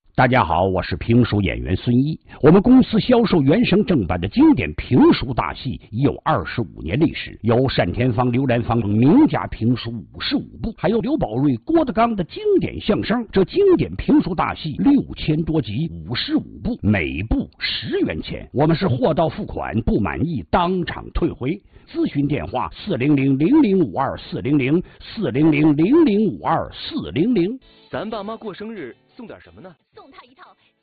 大家好，我是评书演员孙一。我们公司销售原声正版的经典评书大戏已有25年历史，有单田芳、刘兰芳名家评书55部，还有刘宝瑞、郭德纲的经典相声。这经典评书大戏6000多集，55部，每部10元钱。我们是货到付款，不满意当场退回。咨询电话400-0052-400，400-0052-400。 咱爸妈过生日送点什么呢？ 送他一套